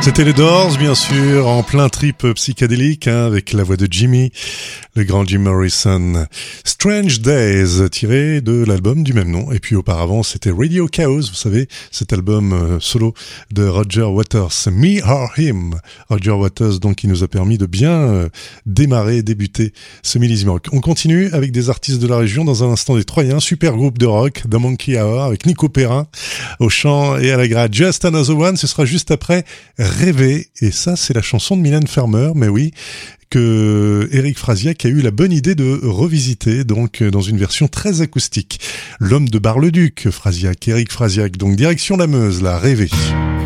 C'était les Doors, bien sûr, en plein trip psychédélique, avec la voix de Jimmy, le grand Jim Morrison. Strange Days, tiré de l'album du même nom. Et puis auparavant, c'était Radio Chaos, vous savez, cet album solo de Roger Waters, Me or Him. Roger Waters, donc, qui nous a permis de bien débuter ce millésime rock. On continue avec des artistes de la région dans un instant des Troyens, super groupe de rock, The Monkey Hour, avec Nico Perrin au chant et à la grade. Just Another One, ce sera juste après Rêver. Et ça, c'est la chanson de Mylène Farmer, mais oui, que Éric Frasiac a eu la bonne idée de revisiter, donc dans une version très acoustique. L'homme de Bar-le-Duc, Frasiac, Éric Frasiac, donc direction la Meuse, là, Rêver.